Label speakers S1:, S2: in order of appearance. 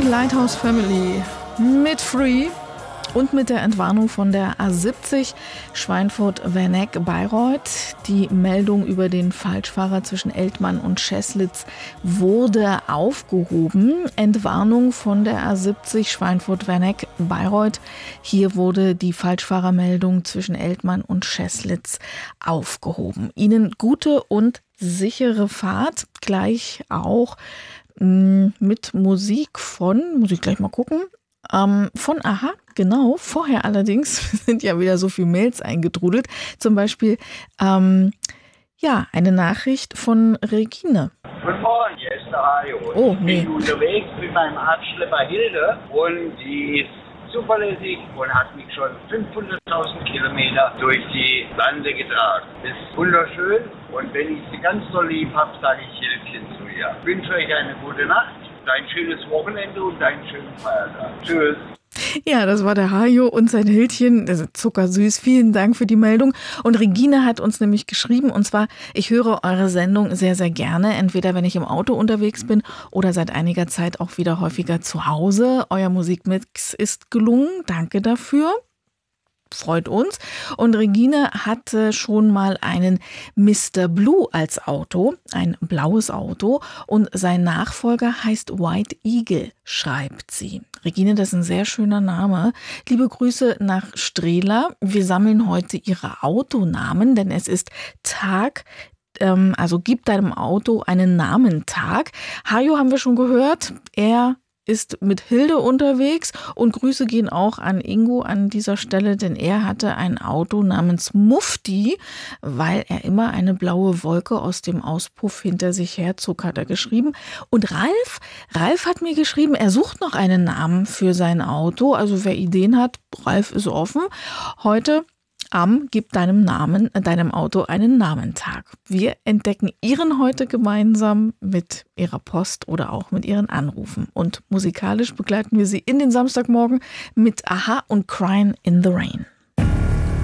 S1: Lighthouse Family mit Free und mit der Entwarnung von der A70 Schweinfurt-Werneck-Bayreuth. Die Meldung über den Falschfahrer zwischen Eltmann und Scheßlitz wurde aufgehoben. Entwarnung von der A70 Schweinfurt-Werneck-Bayreuth. Hier wurde die Falschfahrermeldung zwischen Eltmann und Scheßlitz aufgehoben. Ihnen gute und sichere Fahrt, gleich auch mit Musik muss ich gleich mal gucken, von Aha, genau. Vorher allerdings sind ja wieder so viele Mails eingetrudelt. Zum Beispiel, eine Nachricht von Regine.
S2: Guten Morgen, hier ist der Hajo.
S1: Oh,
S2: Ich bin unterwegs mit meinem Abschlepper Hilde und die ist zuverlässig und hat mich schon 500.000 Kilometer durch die Lande getragen. Ist wunderschön und wenn ich sie ganz doll lieb habe, sage ich Hildchen zu ihr. Ich wünsche euch eine gute Nacht, ein schönes Wochenende und einen schönen Feiertag. Tschüss.
S1: Ja, das war der Hajo und sein Hildchen, das ist zuckersüß. Vielen Dank für die Meldung. Und Regine hat uns nämlich geschrieben, und zwar, ich höre eure Sendung sehr, sehr gerne, entweder wenn ich im Auto unterwegs bin oder seit einiger Zeit auch wieder häufiger zu Hause. Euer Musikmix ist gelungen, danke dafür. Freut uns. Und Regine hatte schon mal einen Mr. Blue als Auto, ein blaues Auto. Und sein Nachfolger heißt White Eagle, schreibt sie. Regine, das ist ein sehr schöner Name. Liebe Grüße nach Strehla. Wir sammeln heute ihre Autonamen, denn es ist Tag. Also gib deinem Auto einen Namentag. Hajo haben wir schon gehört. Er ist mit Hilde unterwegs und Grüße gehen auch an Ingo an dieser Stelle, denn er hatte ein Auto namens Mufti, weil er immer eine blaue Wolke aus dem Auspuff hinter sich herzog, hat er geschrieben. Und Ralf hat mir geschrieben, er sucht noch einen Namen für sein Auto, also wer Ideen hat, Ralf ist offen. Heute Gib deinem Auto einen Namentag. Wir entdecken Ihren heute gemeinsam mit Ihrer Post oder auch mit Ihren Anrufen. Und musikalisch begleiten wir Sie in den Samstagmorgen mit Aha und Crying in the Rain.